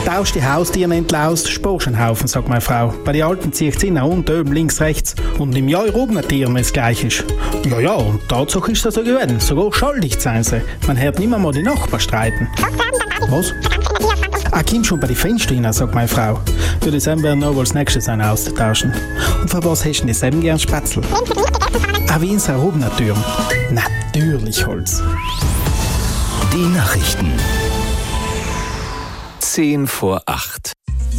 Tausch die Haustiere entlaust, sparst einen Haufen, sagt meine Frau. Bei den Alten zieht sie nach unten, oben, links, rechts. Und im Jahr oben Tieren, wenn es gleich ist. Ja, und Tatsache ist das so gewesen. Sogar schuldig sein sie. Man hört nicht mehr mal die Nachbarn streiten. Was? Komm schon bei den Fenstern rein, sagt meine Frau. Für das werden wir noch als nächstes einen austauschen. Und für was hast du denn selber gern Spätzle? Wie in seiner Tür. Natürlich Holz. Die Nachrichten. 7:10.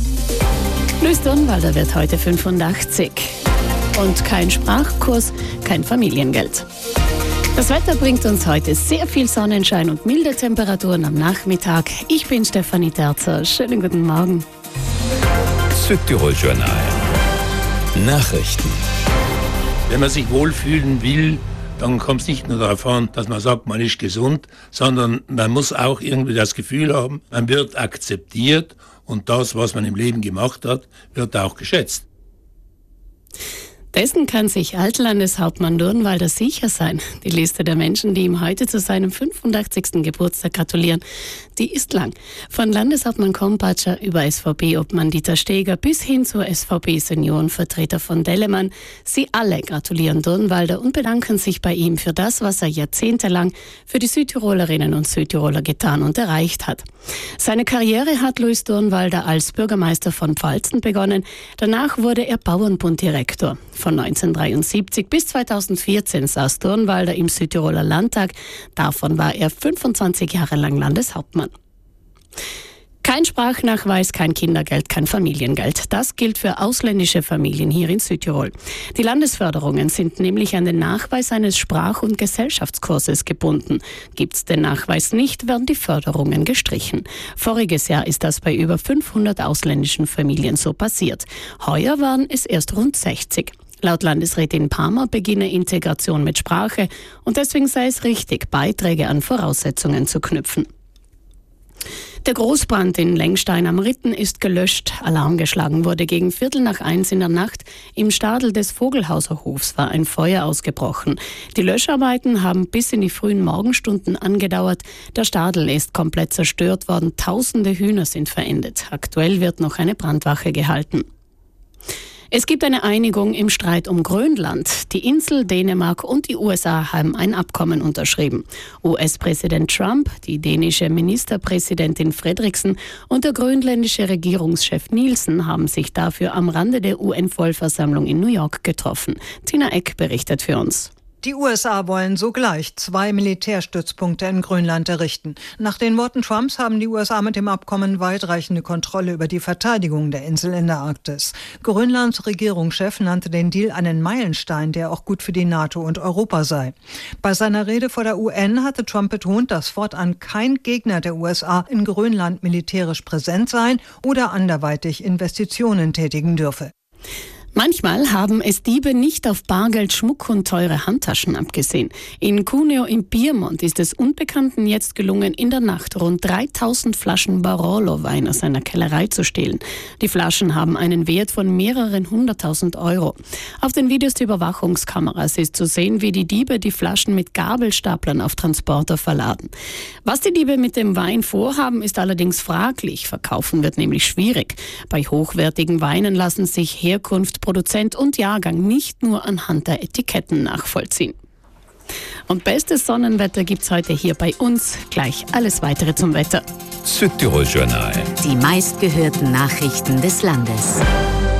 Luis Durnwalder wird heute 85. Und kein Sprachkurs, kein Familiengeld. Das Wetter bringt uns heute sehr viel Sonnenschein und milde Temperaturen am Nachmittag. Ich bin Stefanie Terzer. Schönen guten Morgen. Südtirol Journal. Nachrichten. Wenn man sich wohlfühlen will, dann kommt es nicht nur darauf an, dass man sagt, man ist gesund, sondern man muss auch irgendwie das Gefühl haben, man wird akzeptiert und das, was man im Leben gemacht hat, wird auch geschätzt. Dessen kann sich Altlandeshauptmann Durnwalder sicher sein. Die Liste der Menschen, die ihm heute zu seinem 85. Geburtstag gratulieren, die ist lang. Von Landeshauptmann Kompatscher über SVP-Obmann Dieter Steger bis hin zur SVP-Seniorenvertreter von Dellemann. Sie alle gratulieren Durnwalder und bedanken sich bei ihm für das, was er jahrzehntelang für die Südtirolerinnen und Südtiroler getan und erreicht hat. Seine Karriere hat Luis Durnwalder als Bürgermeister von Pfalzen begonnen. Danach wurde er Bauernbunddirektor. Von 1973 bis 2014 saß Durnwalder im Südtiroler Landtag. Davon war er 25 Jahre lang Landeshauptmann. Kein Sprachnachweis, kein Kindergeld, kein Familiengeld. Das gilt für ausländische Familien hier in Südtirol. Die Landesförderungen sind nämlich an den Nachweis eines Sprach- und Gesellschaftskurses gebunden. Gibt's den Nachweis nicht, werden die Förderungen gestrichen. Voriges Jahr ist das bei über 500 ausländischen Familien so passiert. Heuer waren es erst rund 60. Laut Landesrätin Palmer beginne Integration mit Sprache und deswegen sei es richtig, Beiträge an Voraussetzungen zu knüpfen. Der Großbrand in Lengstein am Ritten ist gelöscht. Alarm geschlagen wurde gegen 1:15 in der Nacht. Im Stadel des Vogelhauser Hofs war ein Feuer ausgebrochen. Die Löscharbeiten haben bis in die frühen Morgenstunden angedauert. Der Stadel ist komplett zerstört worden. Tausende Hühner sind verendet. Aktuell wird noch eine Brandwache gehalten. Es gibt eine Einigung im Streit um Grönland. Die Insel, Dänemark und die USA haben ein Abkommen unterschrieben. US-Präsident Trump, die dänische Ministerpräsidentin Fredriksen und der grönländische Regierungschef Nielsen haben sich dafür am Rande der UN-Vollversammlung in New York getroffen. Tina Eck berichtet für uns. Die USA wollen sogleich 2 Militärstützpunkte in Grönland errichten. Nach den Worten Trumps haben die USA mit dem Abkommen weitreichende Kontrolle über die Verteidigung der Insel in der Arktis. Grönlands Regierungschef nannte den Deal einen Meilenstein, der auch gut für die NATO und Europa sei. Bei seiner Rede vor der UN hatte Trump betont, dass fortan kein Gegner der USA in Grönland militärisch präsent sein oder anderweitig Investitionen tätigen dürfe. Manchmal haben es Diebe nicht auf Bargeld, Schmuck und teure Handtaschen abgesehen. In Cuneo im Piemont ist es Unbekannten jetzt gelungen, in der Nacht rund 3000 Flaschen Barolo-Wein aus einer Kellerei zu stehlen. Die Flaschen haben einen Wert von mehreren 100.000 Euro. Auf den Videos der Überwachungskameras ist zu sehen, wie die Diebe die Flaschen mit Gabelstaplern auf Transporter verladen. Was die Diebe mit dem Wein vorhaben, ist allerdings fraglich. Verkaufen wird nämlich schwierig. Bei hochwertigen Weinen lassen sich Herkunft, Produzent und Jahrgang nicht nur anhand der Etiketten nachvollziehen. Und bestes Sonnenwetter gibt's heute hier bei uns. Gleich alles weitere zum Wetter. Südtirol Journal. Die meistgehörten Nachrichten des Landes.